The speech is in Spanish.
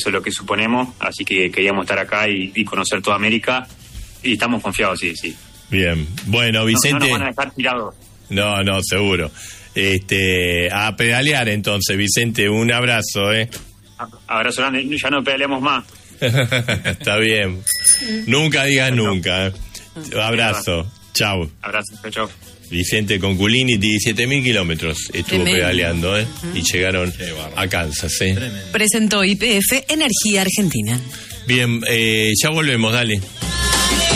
eso es lo que suponemos, así que queríamos estar acá y conocer toda América, y estamos confiados, sí. Bien, bueno, Vicente... No nos van a dejar tirados. No, seguro. A pedalear entonces, Vicente, un abrazo, Abrazo grande, ya no pedaleamos más. Está bien. Nunca digas nunca. Abrazo. Chau. Abrazo, chau. Vicente Conculini, 17.000 kilómetros estuvo Tremendo. pedaleando, y llegaron a Kansas, Presentó YPF Energía Argentina. Bien, ya volvemos, dale.